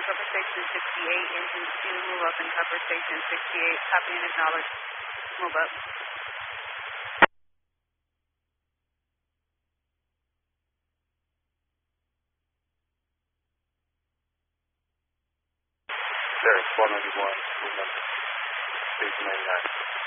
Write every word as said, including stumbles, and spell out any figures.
Upper Station sixty-eight, engine two, move up in Upper Station sixty-eight, copy and acknowledge, move up. There, one ninety-one, move up, Station ninety-nine.